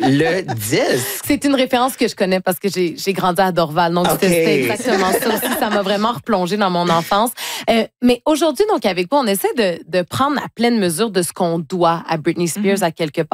le disque. C'est une référence que je connais parce que j'ai grandi à Dorval. Donc, c'était exactement ça aussi. Ça m'a vraiment replongé dans mon enfance. Mais aujourd'hui, donc, avec vous, on essaie de prendre la pleine mesure de ce qu'on doit à Britney Spears à quelque part.